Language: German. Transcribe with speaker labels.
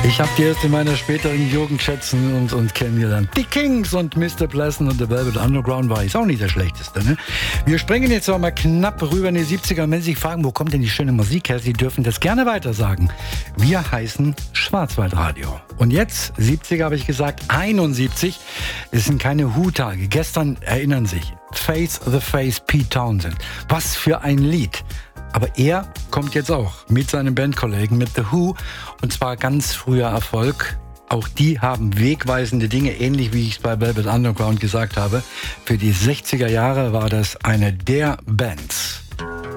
Speaker 1: Ich habe die erst in meiner späteren Jugend schätzen und kennengelernt. Die Kings und Mr. Pleasant und The Velvet Underground war jetzt auch nicht der schlechteste. Ne? Wir springen jetzt noch mal knapp rüber in die 70er. Und wenn Sie sich fragen, wo kommt denn die schöne Musik her, Sie dürfen das gerne weiter sagen. Wir heißen Schwarzwaldradio. Und jetzt, 70er habe ich gesagt, 71, es sind keine Hu-Tage. Gestern, erinnern sich, Face the Face, Pete Townsend. Was für ein Lied. Aber er kommt jetzt auch mit seinen Bandkollegen, mit The Who, und zwar ganz früher Erfolg. Auch die haben wegweisende Dinge, ähnlich wie ich es bei Velvet Underground gesagt habe. Für die 60er Jahre war das eine der Bands.